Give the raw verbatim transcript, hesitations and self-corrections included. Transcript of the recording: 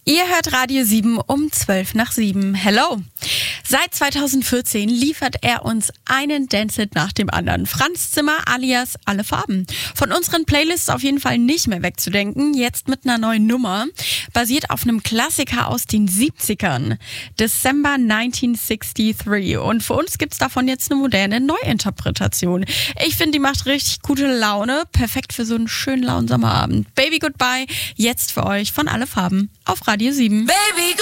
Ihr hört Radio sieben um zwölf nach sieben. Hello! Seit zweitausendvierzehn liefert er uns einen Dance-Hit nach dem anderen. Franz Zimmer alias Alle Farben. Von unseren Playlists auf jeden Fall nicht mehr wegzudenken. Jetzt mit einer neuen Nummer. Basiert auf einem Klassiker aus den siebzigern. December neunzehnhundertdreiundsechzig. Und für uns gibt's davon jetzt eine moderne Neuinterpretation. Ich finde, die macht richtig gute Laune. Perfekt für so einen schönen lauen Sommerabend. Baby Goodbye. Jetzt für euch von Alle Farben auf Radio sieben. Baby